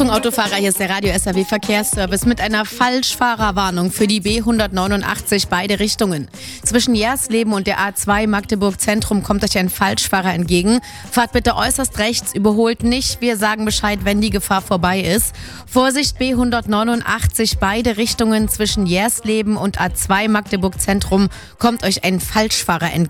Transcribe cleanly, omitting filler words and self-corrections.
Achtung Autofahrer, hier ist der Radio SAW Verkehrsservice mit einer Falschfahrerwarnung für die B189 beide Richtungen. Zwischen Jersleben und der A2 Magdeburg Zentrum kommt euch ein Falschfahrer entgegen. Fahrt bitte äußerst rechts, überholt nicht. Wir sagen Bescheid, wenn die Gefahr vorbei ist. Vorsicht, B189 beide Richtungen zwischen Jersleben und A2 Magdeburg Zentrum kommt euch ein Falschfahrer entgegen.